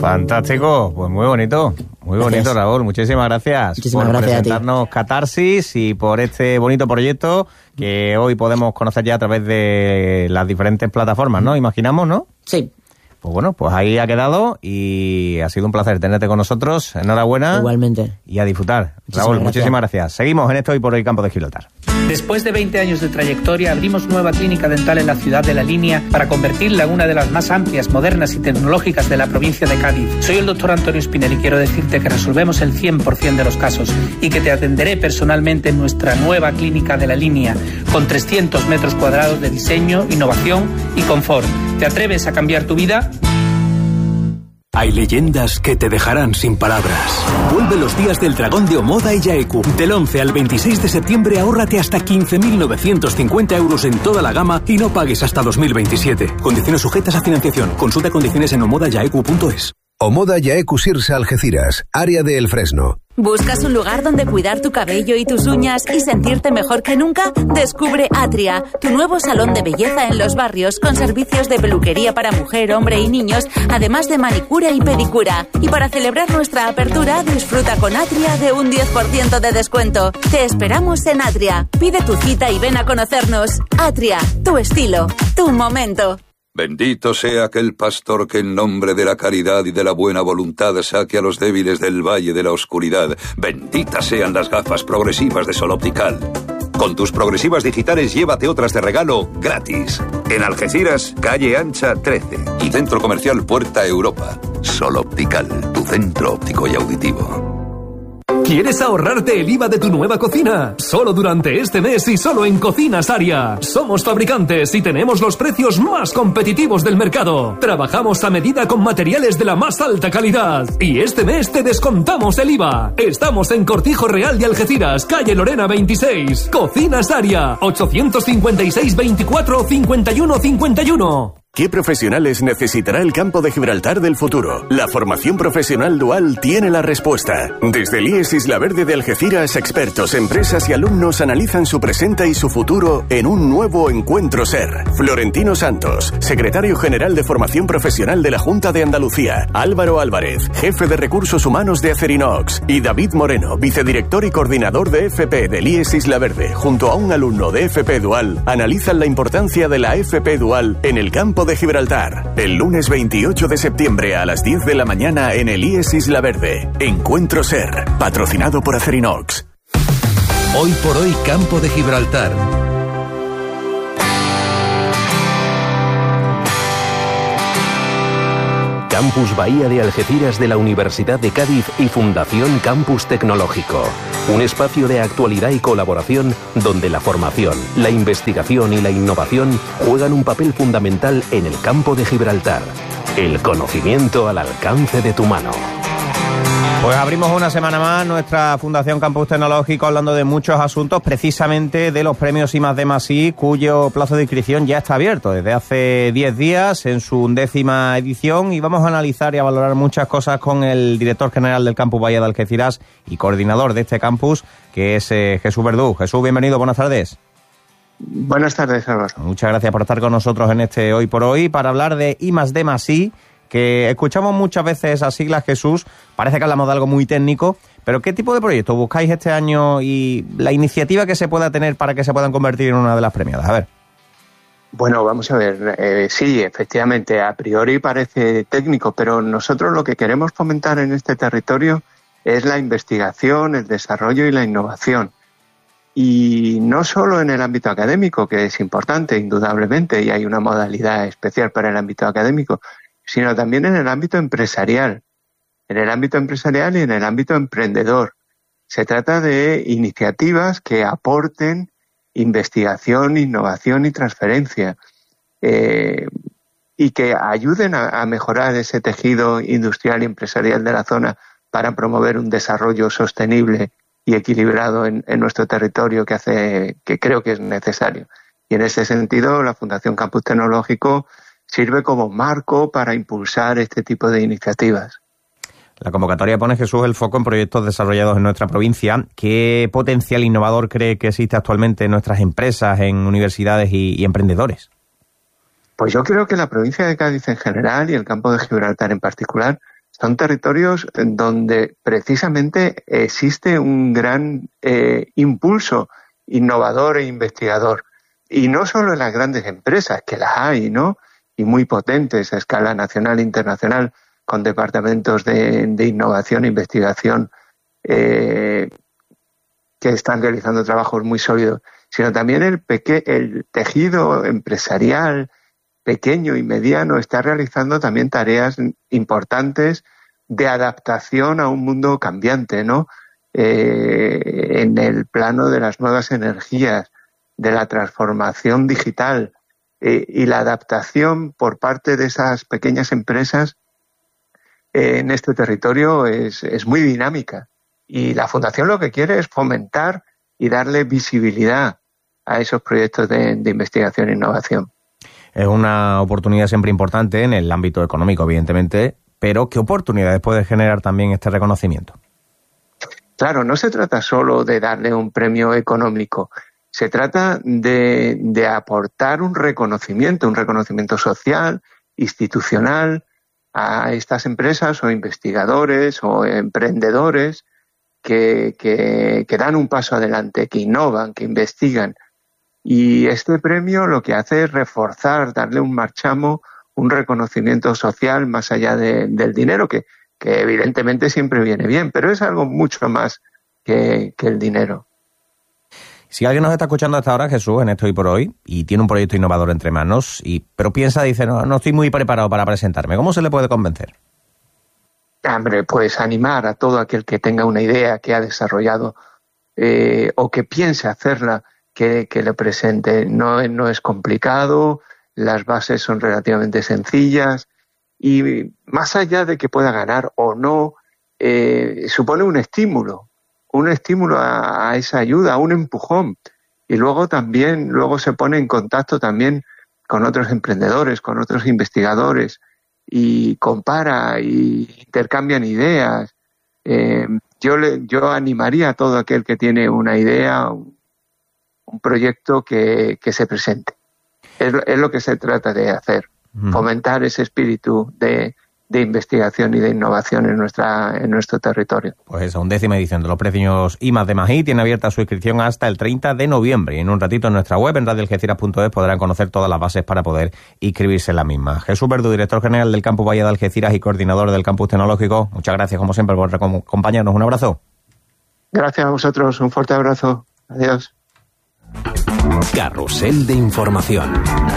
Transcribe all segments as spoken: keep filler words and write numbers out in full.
Fantástico, pues muy bonito, muy bonito, gracias. Raúl, muchísimas gracias muchísimas por gracias presentarnos Catarsis y por este bonito proyecto que hoy podemos conocer ya a través de las diferentes plataformas, ¿no? Imaginamos, ¿no? Sí. Pues bueno, pues ahí ha quedado y ha sido un placer tenerte con nosotros. Enhorabuena. Igualmente. Y a disfrutar. Muchísimas Raúl, gracias. muchísimas gracias. Seguimos en esto Hoy por Hoy Campo de Gibraltar. Después de veinte años de trayectoria, abrimos nueva clínica dental en la ciudad de La Línea para convertirla en una de las más amplias, modernas y tecnológicas de la provincia de Cádiz. Soy el doctor Antonio Espinel y quiero decirte que resolvemos el cien por ciento de los casos y que te atenderé personalmente en nuestra nueva clínica de La Línea, con trescientos metros cuadrados de diseño, innovación y confort. ¿Te atreves a cambiar tu vida? Hay leyendas que te dejarán sin palabras. Vuelve los días del dragón de Omoda y Yaeku. Del once al veintiséis de septiembre ahórrate hasta quince mil novecientos cincuenta euros en toda la gama y no pagues hasta dos mil veintisiete. Condiciones sujetas a financiación. Consulta condiciones en omoda yaeku punto es. Omoda Yaeku Sirsa Algeciras, área de El Fresno. ¿Buscas un lugar donde cuidar tu cabello y tus uñas y sentirte mejor que nunca? Descubre Atria, tu nuevo salón de belleza en Los Barrios, con servicios de peluquería para mujer, hombre y niños, además de manicura y pedicura. Y para celebrar nuestra apertura, disfruta con Atria de un diez por ciento de descuento. Te esperamos en Atria. Pide tu cita y ven a conocernos. Atria, tu estilo, tu momento. Bendito sea aquel pastor que en nombre de la caridad y de la buena voluntad saque a los débiles del valle de la oscuridad. Benditas sean las gafas progresivas de Sol Optical. Con tus progresivas digitales llévate otras de regalo gratis. En Algeciras, calle Ancha trece y Centro Comercial Puerta Europa. Sol Optical, tu centro óptico y auditivo. ¿Quieres ahorrarte el I V A de tu nueva cocina? Solo durante este mes y solo en Cocinas Aria. Somos fabricantes y tenemos los precios más competitivos del mercado. Trabajamos a medida con materiales de la más alta calidad. Y este mes te descontamos el I V A. Estamos en Cortijo Real de Algeciras, calle Lorena veintiséis. Cocinas Aria, ochocientos cincuenta y seis veinticuatro cincuenta y uno cincuenta y uno. ¿Qué profesionales necesitará el campo de Gibraltar del futuro? La formación profesional dual tiene la respuesta. Desde el I E S Isla Verde de Algeciras, expertos, empresas y alumnos analizan su presente y su futuro en un nuevo Encuentro SER. Florentino Santos, secretario general de Formación Profesional de la Junta de Andalucía, Álvaro Álvarez, jefe de Recursos Humanos de Acerinox, y David Moreno, vicedirector y coordinador de F P del I E S Isla Verde, junto a un alumno de F P Dual, analizan la importancia de la F P Dual en el campo de Gibraltar. El lunes veintiocho de septiembre a las diez de la mañana en el I E S Isla Verde. Encuentro SER, patrocinado por Acerinox. Hoy por hoy Campo de Gibraltar. Campus Bahía de Algeciras de la Universidad de Cádiz y Fundación Campus Tecnológico. Un espacio de actualidad y colaboración donde la formación, la investigación y la innovación juegan un papel fundamental en el campo de Gibraltar. El conocimiento al alcance de tu mano. Pues abrimos una semana más nuestra Fundación Campus Tecnológico hablando de muchos asuntos, precisamente de los premios I más D más I, cuyo plazo de inscripción ya está abierto desde hace diez días en su undécima edición, y vamos a analizar y a valorar muchas cosas con el director general del Campus Bahía de Algeciras y coordinador de este campus, que es eh, Jesús Verdú. Jesús, bienvenido, buenas tardes. Buenas tardes, Álvaro. Muchas gracias por estar con nosotros en este Hoy por Hoy para hablar de I más D más I, que escuchamos muchas veces esas siglas, Jesús, parece que hablamos de algo muy técnico, pero ¿qué tipo de proyectos buscáis este año y la iniciativa que se pueda tener para que se puedan convertir en una de las premiadas? A ver. Bueno, vamos a ver, eh, sí, efectivamente, a priori parece técnico, pero nosotros lo que queremos fomentar en este territorio es la investigación, el desarrollo y la innovación. Y no solo en el ámbito académico, que es importante, indudablemente, y hay una modalidad especial para el ámbito académico, sino también en el ámbito empresarial, en el ámbito empresarial y en el ámbito emprendedor. Se trata de iniciativas que aporten investigación, innovación y transferencia, eh, y que ayuden a, a mejorar ese tejido industrial y empresarial de la zona para promover un desarrollo sostenible y equilibrado en, en nuestro territorio que hace, que creo que es necesario. Y en ese sentido, la Fundación Campus Tecnológico sirve como marco para impulsar este tipo de iniciativas. La convocatoria pone, Jesús, el foco en proyectos desarrollados en nuestra provincia. ¿Qué potencial innovador cree que existe actualmente en nuestras empresas, en universidades y, y emprendedores? Pues yo creo que la provincia de Cádiz en general y el campo de Gibraltar en particular son territorios donde precisamente existe un gran eh, impulso innovador e investigador. Y no solo en las grandes empresas, que las hay, ¿no? Y muy potentes a escala nacional e internacional, con departamentos de, de innovación e investigación eh, que están realizando trabajos muy sólidos, sino también el, peque- el tejido empresarial pequeño y mediano está realizando también tareas importantes de adaptación a un mundo cambiante, ¿no? Eh, en el plano de las nuevas energías, de la transformación digital eh, y la adaptación por parte de esas pequeñas empresas eh, en este territorio es, es muy dinámica. Y la Fundación lo que quiere es fomentar y darle visibilidad a esos proyectos de, de investigación e innovación. Es una oportunidad siempre importante en el ámbito económico, evidentemente, pero ¿qué oportunidades puede generar también este reconocimiento? Claro, no se trata solo de darle un premio económico, se trata de, de aportar un reconocimiento, un reconocimiento social, institucional, a estas empresas o investigadores o emprendedores que, que, que dan un paso adelante, que innovan, que investigan. Y este premio lo que hace es reforzar, darle un marchamo, un reconocimiento social más allá de, del dinero, que, que evidentemente siempre viene bien, pero es algo mucho más que, que el dinero. Si alguien nos está escuchando hasta ahora, Jesús, en Esto y por Hoy, y tiene un proyecto innovador entre manos, y pero piensa, dice, no, no estoy muy preparado para presentarme, ¿cómo se le puede convencer? Hombre, pues animar a todo aquel que tenga una idea que ha desarrollado eh, o que piense hacerla, que, que le presente. No, no es complicado, las bases son relativamente sencillas y más allá de que pueda ganar o no, eh, supone un estímulo. un estímulo a, a esa ayuda, un empujón. Y luego también, luego se pone en contacto también con otros emprendedores, con otros investigadores, y compara y intercambian ideas. Eh, yo, le, yo animaría a todo aquel que tiene una idea, un, un proyecto que, que se presente. Es, es lo que se trata de hacer, mm. fomentar ese espíritu de de investigación y de innovación en nuestra en nuestro territorio. Pues esa undécima edición de los premios I más D más I tiene abierta su inscripción hasta el treinta de noviembre y en un ratito en nuestra web, en radio algeciras punto es, podrán conocer todas las bases para poder inscribirse en la misma. Jesús Verdú, director general del Campus Bahía de Algeciras y coordinador del Campus Tecnológico, muchas gracias como siempre por acompañarnos. Un abrazo. Gracias a vosotros, un fuerte abrazo. Adiós. Carrusel de información.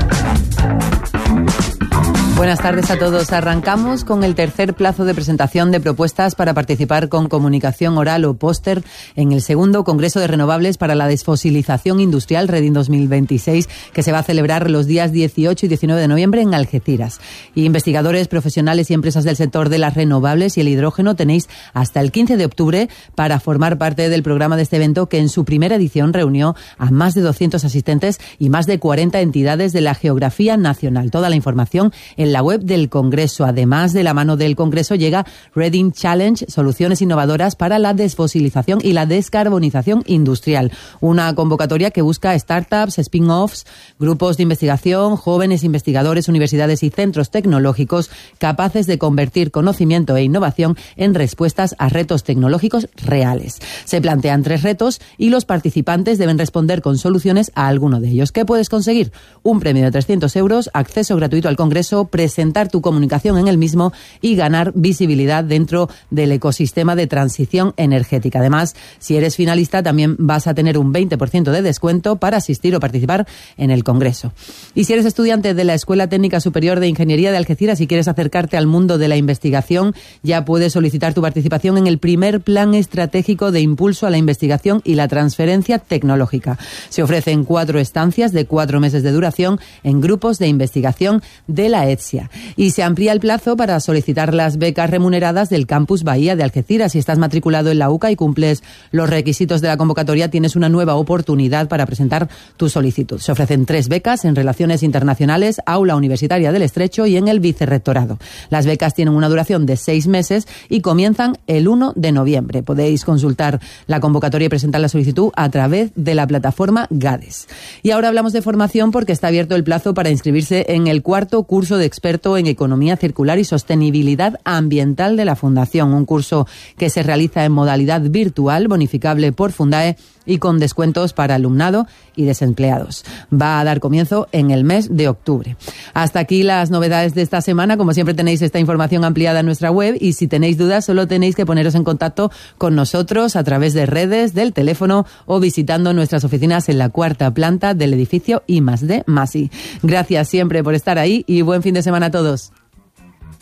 Buenas tardes a todos. Arrancamos con el tercer plazo de presentación de propuestas para participar con comunicación oral o póster en el segundo Congreso de Renovables para la Desfosilización Industrial Reading dos mil veintiséis, que se va a celebrar los días dieciocho y diecinueve de noviembre en Algeciras. Y investigadores, profesionales y empresas del sector de las renovables y el hidrógeno tenéis hasta el quince de octubre para formar parte del programa de este evento, que en su primera edición reunió a más de doscientos asistentes y más de cuarenta entidades de la geografía nacional. Toda la información en la web del Congreso. Además, de la mano del Congreso llega Reading Challenge, soluciones innovadoras para la desfosilización y la descarbonización industrial. Una convocatoria que busca startups, spin-offs, grupos de investigación, jóvenes investigadores, universidades y centros tecnológicos capaces de convertir conocimiento e innovación en respuestas a retos tecnológicos reales. Se plantean tres retos y los participantes deben responder con soluciones a alguno de ellos. ¿Qué puedes conseguir? Un premio de trescientos euros, acceso gratuito al Congreso, presentar tu comunicación en el mismo y ganar visibilidad dentro del ecosistema de transición energética. Además, si eres finalista, también vas a tener un veinte por ciento de descuento para asistir o participar en el Congreso. Y si eres estudiante de la Escuela Técnica Superior de Ingeniería de Algeciras y quieres acercarte al mundo de la investigación, ya puedes solicitar tu participación en el primer Plan Estratégico de Impulso a la Investigación y la Transferencia Tecnológica. Se ofrecen cuatro estancias de cuatro meses de duración en grupos de investigación de la E T S I A. Y se amplía el plazo para solicitar las becas remuneradas del Campus Bahía de Algeciras. Si estás matriculado en la U C A y cumples los requisitos de la convocatoria, tienes una nueva oportunidad para presentar tu solicitud. Se ofrecen tres becas en Relaciones Internacionales, Aula Universitaria del Estrecho y en el Vicerrectorado. Las becas tienen una duración de seis meses y comienzan el uno de noviembre. Podéis consultar la convocatoria y presentar la solicitud a través de la plataforma GADES. Y ahora hablamos de formación porque está abierto el plazo para inscribirse en el cuarto curso de experto en economía circular y sostenibilidad ambiental de la Fundación. Un curso que se realiza en modalidad virtual, bonificable por Fundae y con descuentos para alumnado y desempleados. Va a dar comienzo en el mes de octubre. Hasta aquí las novedades de esta semana. Como siempre, tenéis esta información ampliada en nuestra web y si tenéis dudas solo tenéis que poneros en contacto con nosotros a través de redes, del teléfono o visitando nuestras oficinas en la cuarta planta del edificio I más D más I. Gracias siempre por estar ahí y buen fin de semana a todos.